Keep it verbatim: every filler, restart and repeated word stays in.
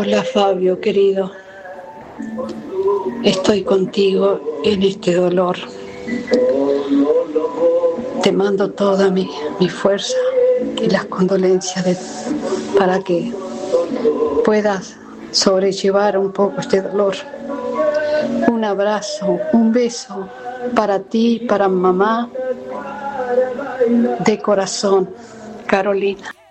Hola Fabio, querido. Estoy contigo en este dolor. Te mando toda mi, mi fuerza y las condolencias de, para que puedas sobrellevar un poco este dolor. Un abrazo, un beso para ti, para mamá, de corazón, Carolina.